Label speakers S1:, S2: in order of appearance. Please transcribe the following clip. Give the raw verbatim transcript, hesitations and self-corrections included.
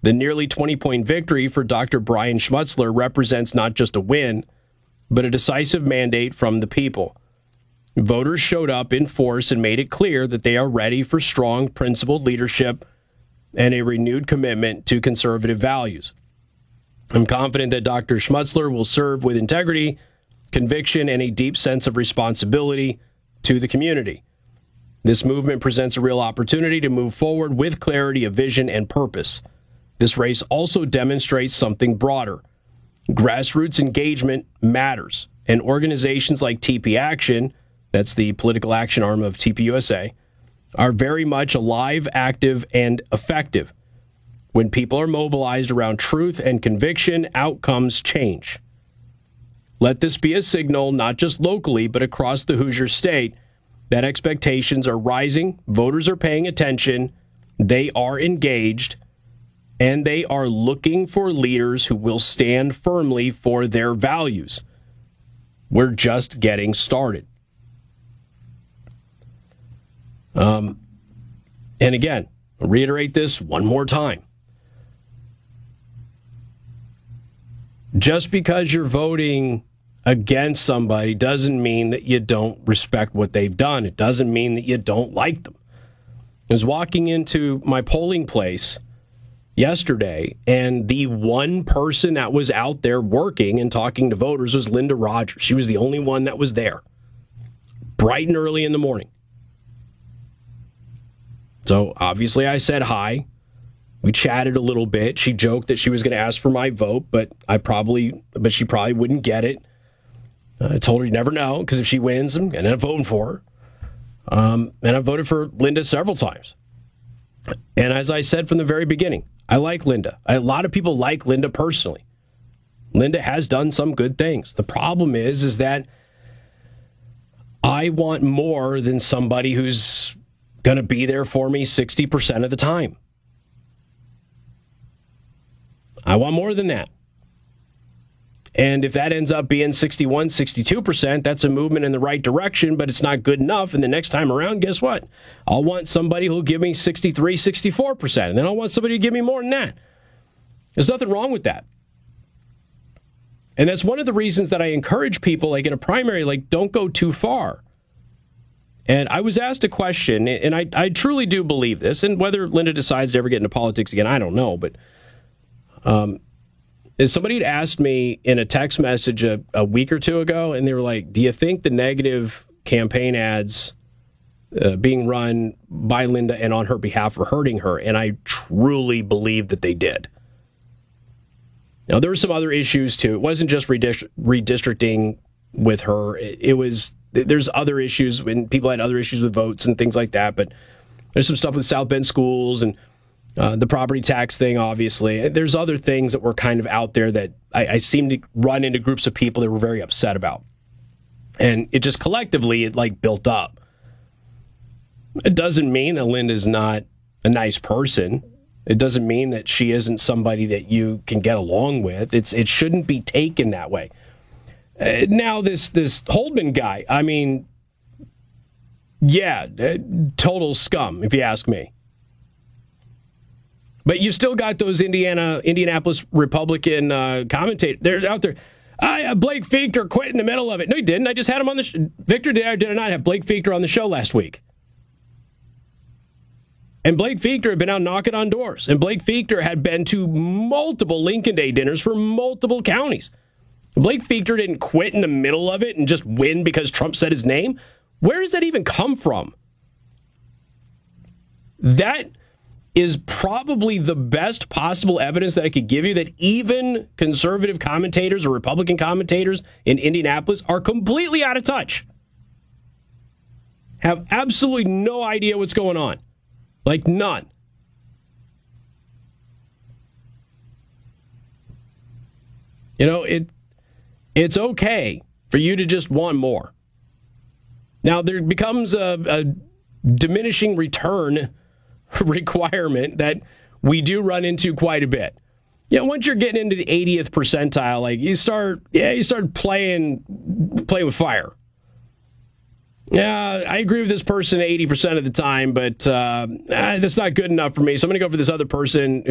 S1: The nearly twenty-point victory for Doctor Brian Schmutzler represents not just a win, but a decisive mandate from the people. Voters showed up in force and made it clear that they are ready for strong, principled leadership and a renewed commitment to conservative values. I'm confident that Doctor Schmutzler will serve with integrity, conviction, and a deep sense of responsibility to the community. This movement presents a real opportunity to move forward with clarity of vision and purpose. This race also demonstrates something broader. Grassroots engagement matters, and organizations like T P Action, that's the political action arm of T P U S A, are very much alive, active, and effective. When people are mobilized around truth and conviction, outcomes change. Let this be a signal, not just locally, but across the Hoosier state, that expectations are rising, voters are paying attention, they are engaged, and they are looking for leaders who will stand firmly for their values. We're just getting started. Um, and again, I'll reiterate this one more time. Just because you're voting against somebody doesn't mean that you don't respect what they've done. It doesn't mean that you don't like them. I was walking into my polling place yesterday, and the one person that was out there working and talking to voters was Linda Rogers. She was the only one that was there, bright and early in the morning. So obviously I said hi. We chatted a little bit. She joked that she was going to ask for my vote, but I probably, but she probably wouldn't get it. I told her you never know, because if she wins, I'm going to end up voting for her. Um, and I've voted for Linda several times. And as I said from the very beginning, I like Linda. A lot of people like Linda personally. Linda has done some good things. The problem is, is that I want more than somebody who's going to be there for me sixty percent of the time. I want more than that. And if that ends up being sixty-one, sixty-two percent, that's a movement in the right direction, but it's not good enough. And the next time around, guess what? I'll want somebody who'll give me sixty-three, sixty-four percent. And then I'll want somebody to give me more than that. There's nothing wrong with that. And that's one of the reasons that I encourage people, like in a primary, like, don't go too far. And I was asked a question, and I, I truly do believe this, and whether Linda decides to ever get into politics again, I don't know, but um, somebody had asked me in a text message a, a week or two ago, and they were like, do you think the negative campaign ads uh, being run by Linda and on her behalf are hurting her? And I truly believe that they did. Now, there were some other issues, too. It wasn't just redist- redistricting with her. It, it was... There's other issues when people had other issues with votes and things like that. But there's some stuff with South Bend schools and uh, the property tax thing, obviously. There's other things that were kind of out there that I, I seem to run into groups of people that were very upset about. And it just collectively, it like built up. It doesn't mean that Linda's not a nice person. It doesn't mean that she isn't somebody that you can get along with. It's It shouldn't be taken that way. Uh, now, this this Holdman guy, I mean, yeah, uh, total scum, if you ask me. But you still got those Indiana, Indianapolis Republican uh, commentators. They're out there. I, uh, Blake Fichter quit in the middle of it. No, he didn't. I just had him on the show. Victor, did I, did I not have Blake Fichter on the show last week? And Blake Fichter had been out knocking on doors. And Blake Fichter had been to multiple Lincoln Day dinners for multiple counties. Blake Fichter didn't quit in the middle of it and just win because Trump said his name. Where does that even come from? That is probably the best possible evidence that I could give you that even conservative commentators or Republican commentators in Indianapolis are completely out of touch. Have absolutely no idea what's going on. Like none. You know, it... It's okay for you to just want more. Now, there becomes a, a diminishing return requirement that we do run into quite a bit. Yeah, once you're getting into the eightieth percentile, like you start, yeah, you start playing, playing with fire. Yeah, I agree with this person eighty percent of the time, but uh, that's not good enough for me. So I'm going to go for this other person